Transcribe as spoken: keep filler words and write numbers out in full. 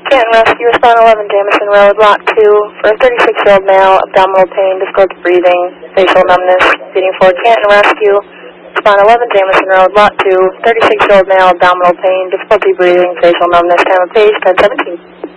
Canton Rescue, Respond eleven, Jamison Road, Lot two, for a thirty-six-year-old male, abdominal pain, difficulty breathing, facial numbness, feeding for Canton Rescue, Respond eleven, Jamison Road, Lot two, thirty-six-year-old male, abdominal pain, difficulty breathing, facial numbness, time of page ten seventeen.